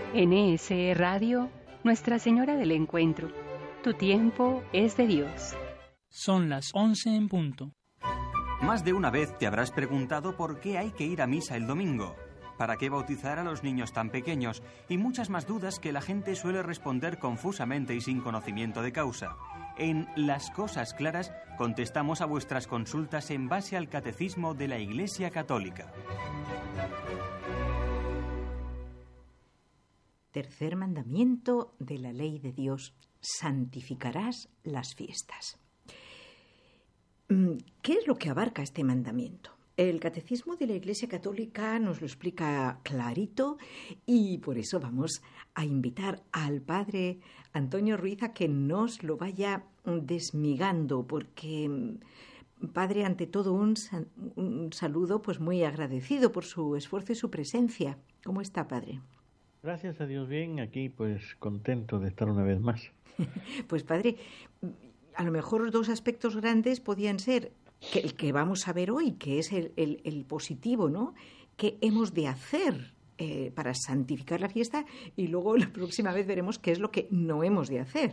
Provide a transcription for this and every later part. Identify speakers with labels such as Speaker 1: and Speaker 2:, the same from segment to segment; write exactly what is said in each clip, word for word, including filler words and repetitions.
Speaker 1: N S E Radio, Nuestra Señora del Encuentro. Tu tiempo es de Dios.
Speaker 2: Son las once en punto.
Speaker 3: Más de una vez te habrás preguntado por qué hay que ir a misa el domingo. ¿Para qué bautizar a los niños tan pequeños? Y muchas más dudas que la gente suele responder confusamente y sin conocimiento de causa. En Las Cosas Claras contestamos a vuestras consultas en base al Catecismo de la Iglesia Católica.
Speaker 4: Tercer mandamiento de la ley de Dios: santificarás las fiestas. ¿Qué es lo que abarca este mandamiento? El Catecismo de la Iglesia Católica nos lo explica clarito y por eso vamos a invitar al Padre Antonio Ruiz a que nos lo vaya desmigando, porque, Padre, ante todo un, un saludo pues muy agradecido por su esfuerzo y su presencia. ¿Cómo está, Padre?
Speaker 5: Gracias a Dios, bien, aquí pues contento de estar una vez más.
Speaker 4: Pues, Padre, a lo mejor los dos aspectos grandes podían ser que el que vamos a ver hoy, que es el, el, el positivo, ¿no? ¿Qué hemos de hacer eh, para santificar la fiesta? Y luego la próxima vez veremos qué es lo que no hemos de hacer.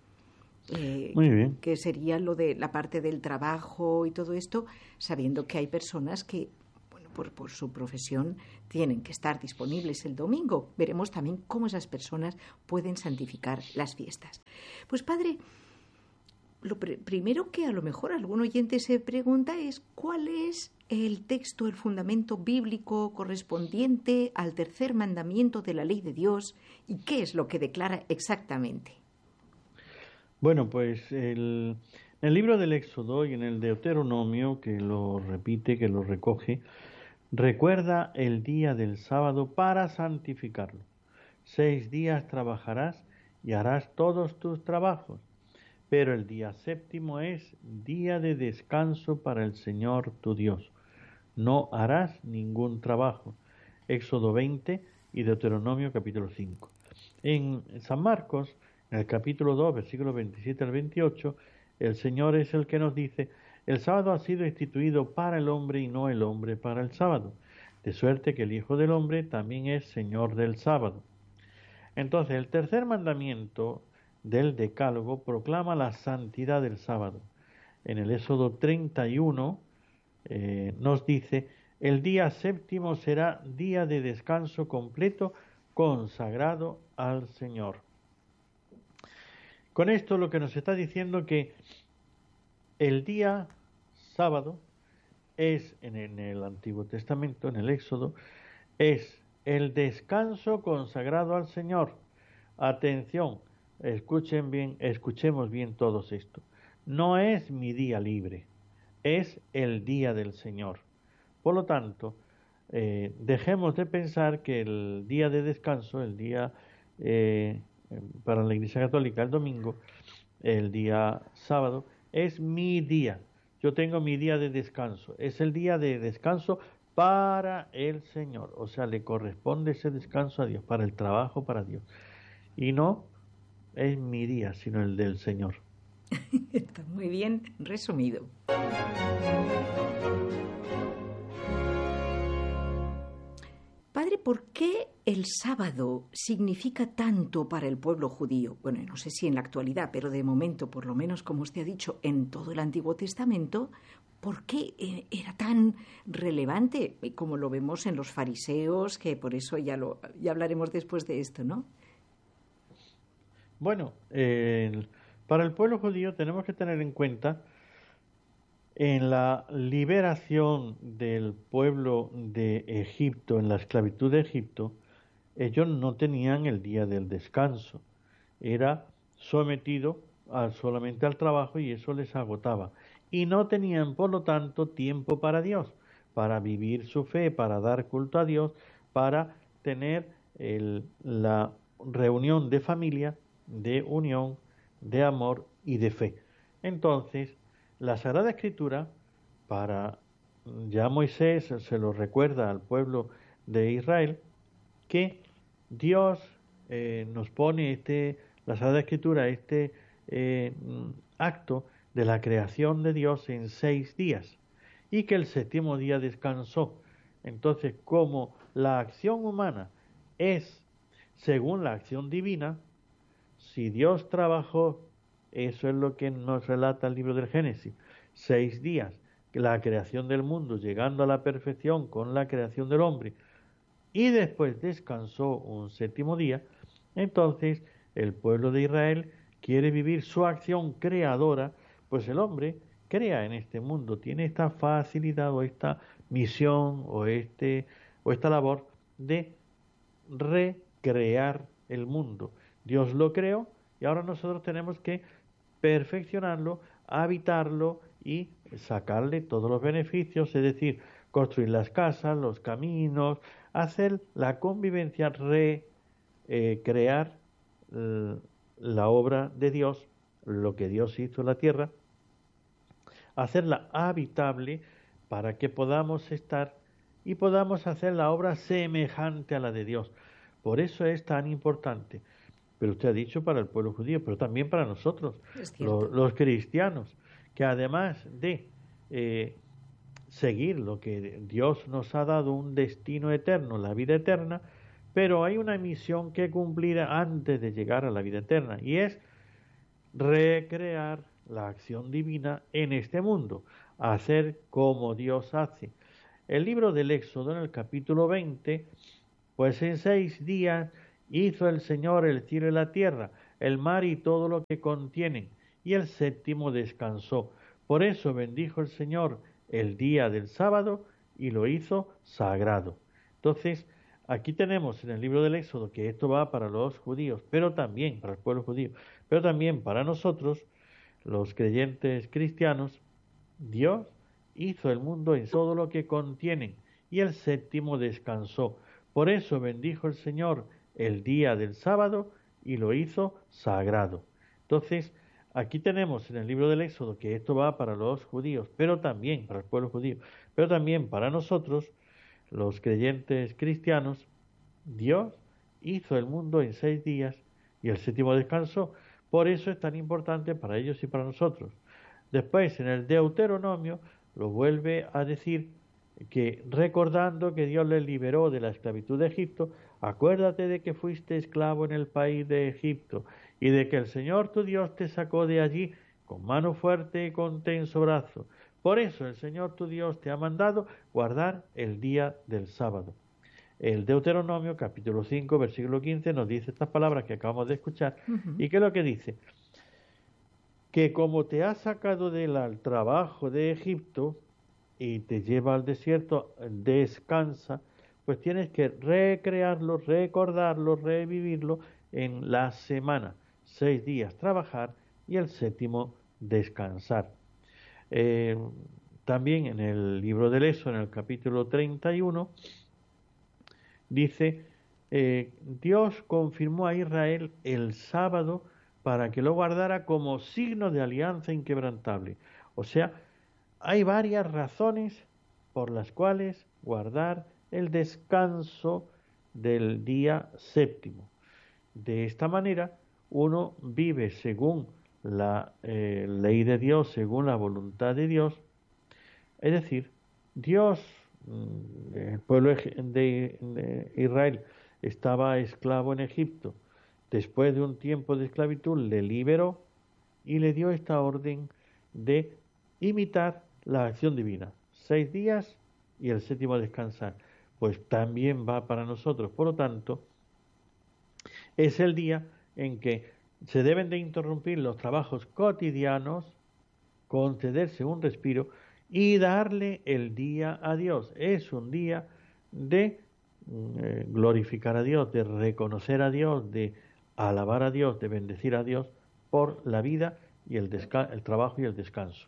Speaker 4: Eh,
Speaker 5: Muy bien.
Speaker 4: Que sería lo de la parte del trabajo y todo esto, sabiendo que hay personas que, bueno, por, por su profesión tienen que estar disponibles el domingo. Veremos también cómo esas personas pueden santificar las fiestas. Pues, Padre, lo pr- primero que a lo mejor algún oyente se pregunta es ¿cuál es el texto, el fundamento bíblico correspondiente al tercer mandamiento de la ley de Dios y qué es lo que declara exactamente?
Speaker 5: Bueno, pues el, en el libro del Éxodo y en el Deuteronomio, que lo repite, que lo recoge, recuerda el día del sábado para santificarlo. Seis días trabajarás y harás todos tus trabajos. Pero el día séptimo es día de descanso para el Señor tu Dios. No harás ningún trabajo. Éxodo veinte y Deuteronomio capítulo cinco. En San Marcos, en el capítulo dos, versículos veintisiete al veintiocho, el Señor es el que nos dice: el sábado ha sido instituido para el hombre y no el hombre para el sábado. De suerte que el Hijo del Hombre también es Señor del sábado. Entonces, el tercer mandamiento del Decálogo proclama la santidad del sábado. En el Éxodo treinta y uno eh, nos dice: el día séptimo será día de descanso completo consagrado al Señor. Con esto lo que nos está diciendo que el día sábado es, en, en el Antiguo Testamento, en el Éxodo, es el descanso consagrado al Señor. Atención, escuchen bien, escuchemos bien todos esto. No es mi día libre, es el día del Señor. Por lo tanto, eh, dejemos de pensar que el día de descanso, el día eh, para la Iglesia Católica, el domingo, el día sábado, es mi día. Yo tengo mi día de descanso. Es el día de descanso para el Señor. O sea, le corresponde ese descanso a Dios, para el trabajo, para Dios. Y no es mi día, sino el del Señor.
Speaker 4: Está muy bien resumido. Padre, ¿por qué el sábado significa tanto para el pueblo judío? Bueno, no sé si en la actualidad, pero de momento, por lo menos como usted ha dicho, en todo el Antiguo Testamento, ¿por qué era tan relevante? Como lo vemos en los fariseos, que por eso ya, lo, ya hablaremos después de esto, ¿no?
Speaker 5: Bueno, eh, para el pueblo judío tenemos que tener en cuenta en la liberación del pueblo de Egipto, en la esclavitud de Egipto, ellos no tenían el día del descanso. Era sometido a, solamente al trabajo y eso les agotaba. Y no tenían, por lo tanto, tiempo para Dios, para vivir su fe, para dar culto a Dios, para tener el, la reunión de familia, de unión, de amor y de fe. Entonces, la Sagrada Escritura, para ya Moisés se lo recuerda al pueblo de Israel, que Dios eh, nos pone este, la Sagrada Escritura, este eh, acto de la creación de Dios en seis días y que el séptimo día descansó. Entonces, como la acción humana es según la acción divina. Si Dios trabajó, eso es lo que nos relata el libro del Génesis, seis días, la creación del mundo, llegando a la perfección con la creación del hombre, y después descansó un séptimo día, entonces el pueblo de Israel quiere vivir su acción creadora, pues el hombre crea en este mundo, tiene esta facilidad o esta misión o, este, o esta labor de recrear el mundo. Dios lo creó y ahora nosotros tenemos que perfeccionarlo, habitarlo y sacarle todos los beneficios, es decir, construir las casas, los caminos, hacer la convivencia, recrear eh, la obra de Dios, lo que Dios hizo en la tierra, hacerla habitable para que podamos estar y podamos hacer la obra semejante a la de Dios. Por eso es tan importante. Pero usted ha dicho para el pueblo judío, pero también para nosotros, los, los cristianos, que además de eh, seguir lo que Dios nos ha dado, un destino eterno, la vida eterna, pero hay una misión que cumplir antes de llegar a la vida eterna, y es recrear la acción divina en este mundo, hacer como Dios hace. El libro del Éxodo, en el capítulo veinte, pues en seis días hizo el Señor el cielo y la tierra, el mar y todo lo que contienen, y el séptimo descansó. Por eso bendijo el Señor el día del sábado y lo hizo sagrado. Entonces, aquí tenemos en el libro del Éxodo que esto va para los judíos, pero también para el pueblo judío, pero también para nosotros, los creyentes cristianos. Dios hizo el mundo en todo lo que contienen, y el séptimo descansó. Por eso bendijo el Señor el día del sábado y lo hizo sagrado. Entonces, aquí tenemos en el libro del Éxodo que esto va para los judíos, pero también para el pueblo judío, pero también para nosotros, los creyentes cristianos. Dios hizo el mundo en seis días y el séptimo descansó. Por eso es tan importante para ellos y para nosotros. Después, en el Deuteronomio, lo vuelve a decir que recordando que Dios les liberó de la esclavitud de Egipto, acuérdate de que fuiste esclavo en el país de Egipto y de que el Señor tu Dios te sacó de allí con mano fuerte y con tenso brazo. Por eso el Señor tu Dios te ha mandado guardar el día del sábado. El Deuteronomio capítulo cinco versículo quince nos dice estas palabras que acabamos de escuchar. Uh-huh. ¿Y qué es lo que dice? Que como te ha sacado del trabajo de Egipto y te lleva al desierto, descansa, pues tienes que recrearlo, recordarlo, revivirlo en la semana. Seis días trabajar y el séptimo descansar. Eh, también en el libro del Éxodo, en el capítulo treinta y uno, dice, eh, Dios confirmó a Israel el sábado para que lo guardara como signo de alianza inquebrantable. O sea, hay varias razones por las cuales guardar el descanso del día séptimo. De esta manera, uno vive según la eh, ley de Dios, según la voluntad de Dios. Es decir, Dios, el pueblo de, de Israel estaba esclavo en Egipto. Después de un tiempo de esclavitud le liberó y le dio esta orden de imitar la acción divina. Seis días y el séptimo descansar. Pues también va para nosotros. Por lo tanto, es el día en que se deben de interrumpir los trabajos cotidianos, concederse un respiro y darle el día a Dios. Es un día de eh, glorificar a Dios, de reconocer a Dios, de alabar a Dios, de bendecir a Dios por la vida y el, desca- el trabajo y el descanso.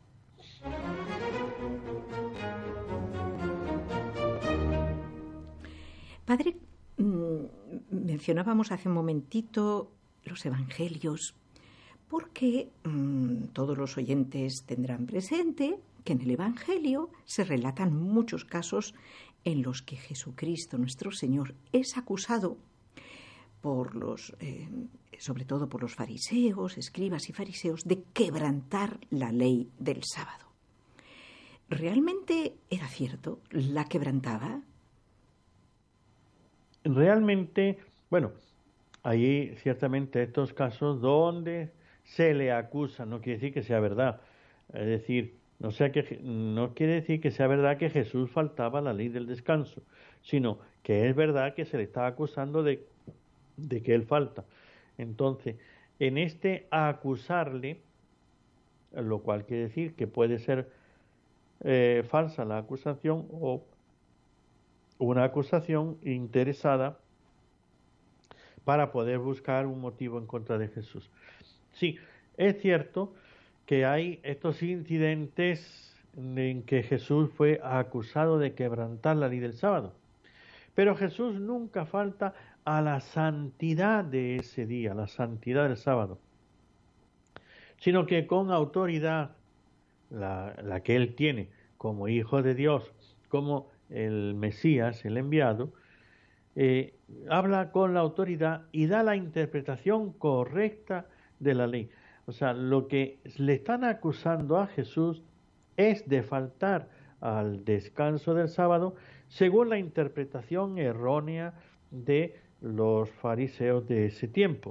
Speaker 4: Padre, mmm, mencionábamos hace un momentito los evangelios, porque mmm, todos los oyentes tendrán presente que en el evangelio se relatan muchos casos en los que Jesucristo, nuestro Señor, es acusado por los, eh, sobre todo por los fariseos, escribas y fariseos, de quebrantar la ley del sábado. ¿Realmente era cierto? ¿La quebrantaba?
Speaker 5: Realmente Bueno, hay ciertamente estos casos donde se le acusa, no quiere decir que sea verdad, es decir, no, sea que, no quiere decir que sea verdad que Jesús faltaba a la ley del descanso, sino que es verdad que se le está acusando de, de que él falta. Entonces, en este acusarle, lo cual quiere decir que puede ser eh, falsa la acusación o una acusación interesada para poder buscar un motivo en contra de Jesús. Sí, es cierto que hay estos incidentes en que Jesús fue acusado de quebrantar la ley del sábado, pero Jesús nunca falta a la santidad de ese día, la santidad del sábado, sino que con autoridad, la, la que él tiene como hijo de Dios, como el Mesías, el enviado, eh, habla con la autoridad y da la interpretación correcta de la ley. O sea, lo que le están acusando a Jesús es de faltar al descanso del sábado según la interpretación errónea de los fariseos de ese tiempo.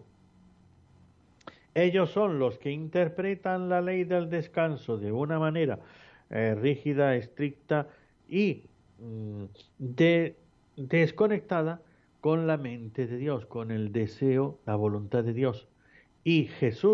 Speaker 5: Ellos son los que interpretan la ley del descanso de una manera eh, rígida, estricta y mm, de, desconectada con la mente de Dios, con el deseo, la voluntad de Dios. Y Jesús